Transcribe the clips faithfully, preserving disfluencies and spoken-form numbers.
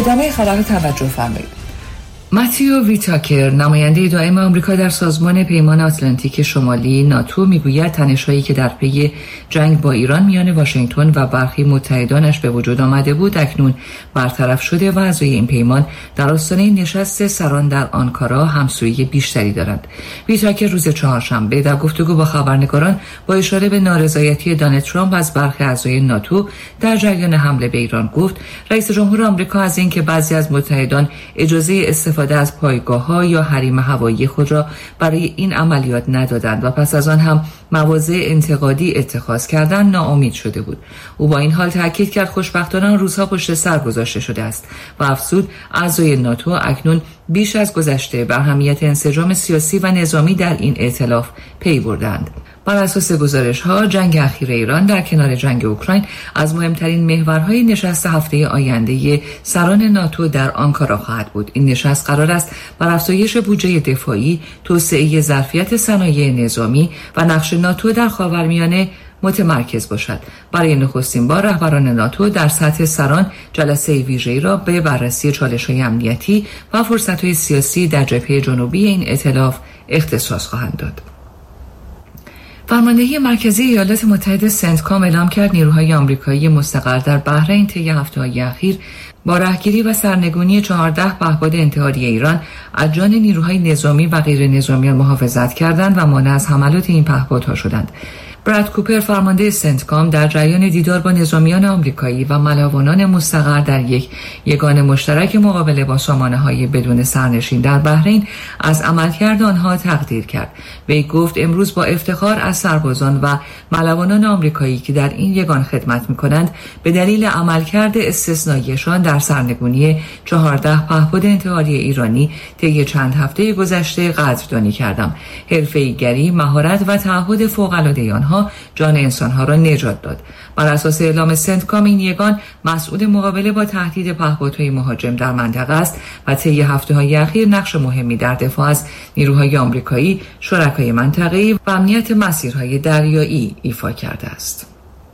ادامه خبر توجه فرمایید. متیو ویتاکر، نماینده دائم آمریکا در سازمان پیمان آتلانتیک شمالی ناتو، میگوید تنش‌هایی که در پی جنگ با ایران میان واشنگتن و برخی متحدانش به وجود آمده بود اکنون برطرف شده و اعضای این پیمان در آستانه نشست سران در آنکارا همسویی بیشتری دارند. ویتاکر روز چهارشنبه در گفتگو با خبرنگاران با اشاره به نارضایتی دونالد ترامپ از برخی اعضای ناتو در جریان حمله به ایران گفت رئیس جمهور آمریکا از اینکه بعضی از متحدان اجازه استفاده از پایگاه‌ها یا حریم هوایی خود را برای این عملیات ندادند و پس از آن هم مواضع انتقادی اتخاذ کردند ناامید شده بود. او با این حال تاکید کرد خوشبختانه روزها پشت سر گذاشته شده است و افزود اعضای ناتو اکنون بیش از گذشته به اهمیت انسجام سیاسی و نظامی در این ائتلاف پی بردند. بر اساس گزارش‌ها جنگ اخیر ایران در کنار جنگ اوکراین از مهمترین محورهای نشست هفته آینده سران ناتو در آنکارا خواهد بود. این نشست قرار است بر افزایش بودجه دفاعی، توسعه ظرفیت صنایع نظامی و نقش ناتو در خاورمیانه متمرکز باشد. برای نخستین بار رهبران ناتو در سطح سران جلسه ویژه‌ای را به بررسی چالش‌های امنیتی و فرصت‌های سیاسی در جبهه جنوبی این ائتلاف اختصاص خواهند داد. فرماندهی مرکزی ایالات متحده سنتکام اعلام کرد نیروهای آمریکایی مستقر در بحرین طی هفته‌های اخیر با رهگیری و سرنگونی چهارده پهپاد انتحاری ایران از جان نیروهای نظامی و غیر نظامیان محافظت کردند و مانع از حملات این پهپادها شدند. براد کوپر فرمانده سنتکام در جریان دیدار با نظامیان آمریکایی و ملاوانان مستقر در یک یگان مشترک مقابله با سامانه‌های بدون سرنشین در بحرین از عملکرد آنها تقدیر کرد. وی گفت امروز با افتخار از سربازان و ملاوانان آمریکایی که در این یگان خدمت می‌کنند به دلیل عملکرد استثنائیشان در سرنگونی چهارده پهپاد انتحاری ایرانی طی چند هفته گذشته قدردانی کردم. حرفه‌ای‌گری، مهارت و تعهد فوق‌العاده آنها جان انسانها را نجات داد. بر اساس اعلام سنتکام این یگان مسئول مقابله با تهدید پهپادهای مهاجم در منطقه است و طی هفته‌های اخیر نقش مهمی در دفاع از نیروهای آمریکایی، شرکای منطقه‌ای و امنیت مسیرهای دریایی ایفا کرده است.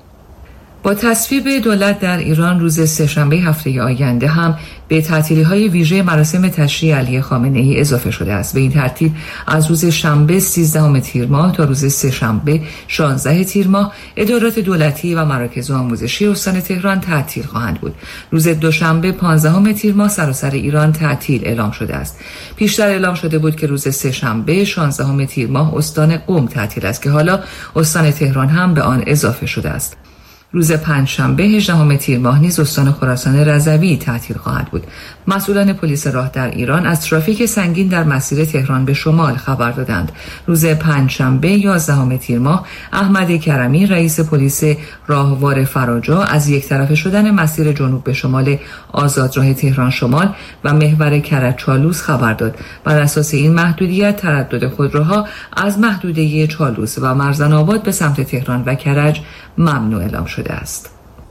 با تصویب دولت در ایران روز سه‌شنبه هفته آینده هم به تعطیلی‌های ویژه مراسم تشییع علی خامنه‌ای اضافه شده است. به این ترتیب از روز شنبه سیزدهم تیر ماه تا روز سه‌شنبه شانزدهم تیر ماه ادارات دولتی و مراکز آموزشی استان تهران تعطیل خواهند بود. روز دوشنبه پانزدهم تیر ماه سراسر ایران تعطیل اعلام شده است. پیشتر اعلام شده بود که روز سه‌شنبه شانزدهم تیر ماه استان قم تعطیل است که حالا استان تهران هم به آن اضافه شده است. روز پنجشنبه هجدهم تیر ماه نیز استان خراسان رضوی تعطیل خواهد بود. مسئولان پلیس راه در ایران از ترافیک سنگین در مسیر تهران به شمال خبر دادند. روز پنجشنبه یازدهم تیر ماه احمد کرمی رئیس پلیس راهوار فراجا از یک طرفه شدن مسیر جنوب به شمال آزادراه تهران شمال و محور کرج چالوس خبر داد. بر اساس این محدودیت تردد خودروها از محدوده چالوس و مرزن آباد به سمت تهران و کرج ممنوع اعلام شده است.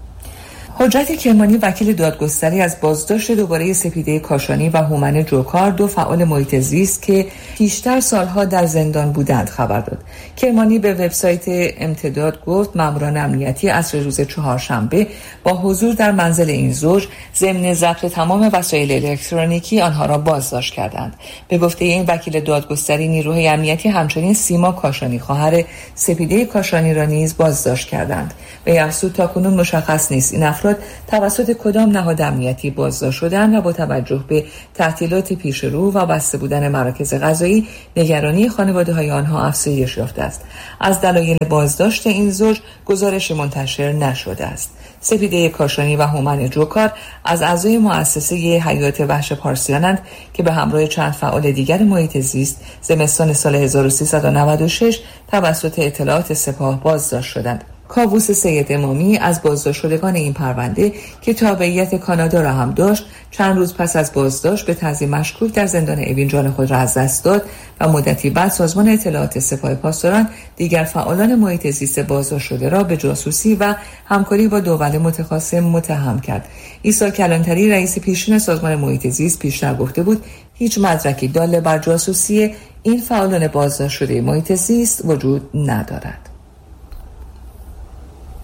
حجت کرمانی وکیل دادگستری از بازداشت دوباره سپیده کاشانی و هومن جوکار دو فعال محیط زیست که پیشتر سالها در زندان بودند خبر داد. کرمانی به وبسایت امتداد گفت ماموران امنیتی عصر روز چهارشنبه با حضور در منزل این زوج ضمن ضبط تمام وسایل الکترونیکی آنها را بازداشت کردند. به گفته این وکیل دادگستری نیروهای امنیتی همچنین سیما کاشانی خواهر سپیده کاشانی را نیز بازداشت کردند. به افزود تاکنون مشخص نیست این افراد توسط کدام نهاد امنیتی بازداشت شدند و با توجه به تعطیلات پیش رو و بسته بودن مراکز قضایی نگرانی خانواده‌های آنها افزایش یافته است. از دلایل بازداشت این زوج گزارش منتشر نشده است. سپیده کاشانی و هومن جوکار از اعضای مؤسسه حیات وحش پارسیانند که به همراه چند فعال دیگر محیط زیست زمستان سال هزار و سیصد و نود و شش توسط اطلاعات سپاه بازداشت شدند. کاووس سید امامی از بازداشت شدگان این پرونده که تابعیت کانادا را هم داشت چند روز پس از بازداشت به تعظیم مشکوک در زندان اوین جان خود را از دست داد و مدتی بعد سازمان اطلاعات سپاه پاسداران دیگر فعالان محیط زیست بازداشت شده را به جاسوسی و همکاری با دول متخاصم متهم کرد. عیسی کلانتری رئیس پیشین سازمان محیط زیست پیشتر گفته بود هیچ مدرکی دال بر جاسوسی این فعالان بازداشت شده محیط زیست وجود ندارد.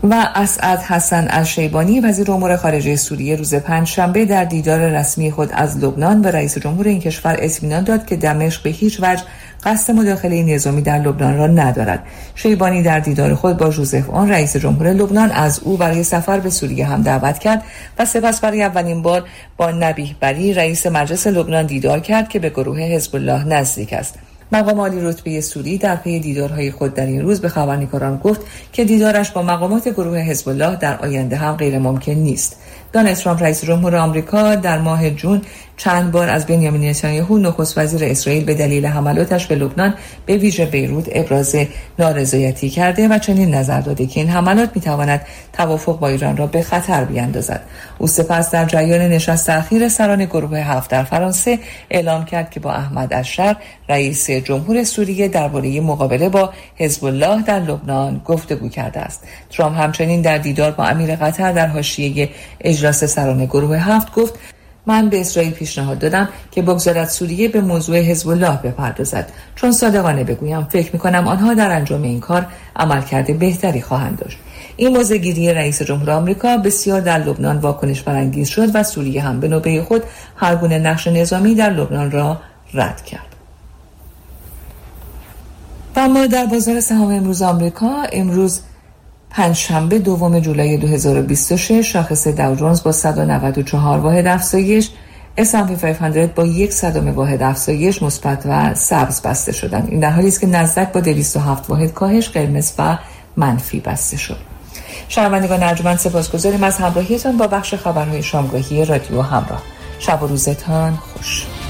و اسعد حسن الشیبانی وزیر امور خارجه سوریه روز پنجشنبه در دیدار رسمی خود از لبنان به رئیس جمهور این کشور اطمینان داد که دمشق به هیچ وجه قصد مداخله نظامی در لبنان را ندارد. شیبانی در دیدار خود با ژوزف اون رئیس جمهور لبنان از او برای سفر به سوریه هم دعوت کرد و سپس برای اولین بار با نبیه بری رئیس مجلس لبنان دیدار کرد که به گروه حزب الله نزدیک است. مقام عالی رتبه سوری در پی دیدارهای خود در این روز به خبرنگاران گفت که دیدارش با مقامات گروه حزب الله در آینده هم غیر ممکن نیست. دونالد ترامپ رئیس جمهور آمریکا در ماه جون چند بار از بنیامین نتانیاهو نخست وزیر اسرائیل به دلیل حملاتش به لبنان به ویژه بیروت ابراز نارضایتی کرده و چنین نظر داده که این حملات میتواند توافق با ایران را به خطر بیاندازد. او سپس در جریان نشست اخیر سران گروه هفت در فرانسه اعلام کرد که با احمد الشر رئیس جمهور سوریه درباره مقابله با حزب الله در لبنان گفتگو کرده است. ترامپ همچنین در دیدار با امیر قطر در حاشیه اجلاس سران گروه هفت گفت: من به اسرائیل پیشنهاد دادم که بگذارد سوریه به موضوع حزب الله بپردازد، چون صادقانه بگویم فکر می‌کنم آنها در انجام این کار عملکرد بهتری خواهند داشت. این موضع‌گیری رئیس جمهور آمریکا بسیار در لبنان واکنش برانگیز شد و سوریه هم به نوبه خود هر گونه نقش نظامی در لبنان را رد کرد. و اما در بازار سهام امروز آمریکا، امروز پنجشنبه دوم جولای دو هزار و بیست و شش، شاخص داو جونز با صد و نود و چهار واحد افزایش، اس اند پی پانصد با یک صدم واحد افزایش مثبت و سبز بسته شدند. این در حالی است که نزدک با دویست و هفت واحد کاهش قرمز و منفی بسته شد. شنوندگان ارجمند، سپاسگزاریم از همراهیتان با بخش خبرهای شامگاهی رادیو همراه. شب و روزتان خوش.